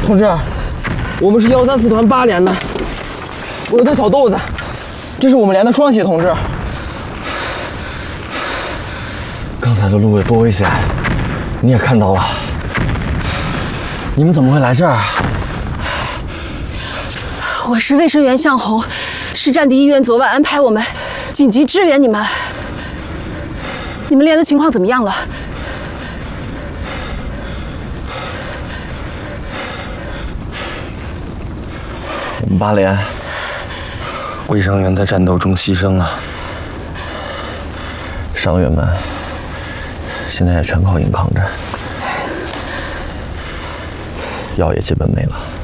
同志，我们是134团8连的，我有点小豆子，这是我们连的双喜同志。 刚才的路有多危险，你也看到了。你们怎么会来这儿？ 我是卫生员向红，市战地医院昨晚安排我们紧急支援你们。你们连的情况怎么样了？ 我们8连卫生员在战斗中牺牲了，伤员们现在也全靠硬抗着，药也基本没了。